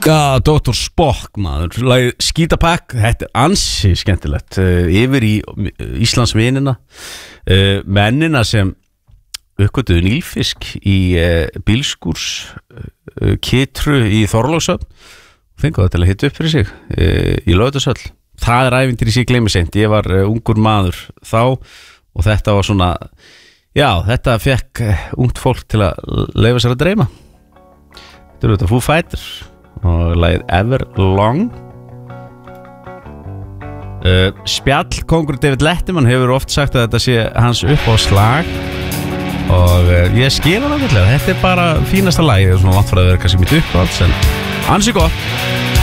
Já, Dr. Spock maður, lagið Skítapakk, þetta ansi skemmtilegt, yfir í Íslandsvinina, mennina sem uppgötuðu nýlfisk í bílskúrs kitru í Þorlákshöfn, fengu það til að hitta upp fyrir sig í Laugardalshöll. Það ævintýri sem ég gleymi seint, ég var ungur maður þá og þetta var svona, já, þetta fekk ungt fólk til að leyfa sér að dreyma. Þetta þetta Foo Fighters og lagið Everlong. Spjallkóngur David Letterman hefur oft sagt að þetta sé hans uppáhaldslag og ég skil hann ágætlega. Þetta bara fínasta lagið, svona vant fyrir að vera kannski mitt uppáhalds en ansi gott.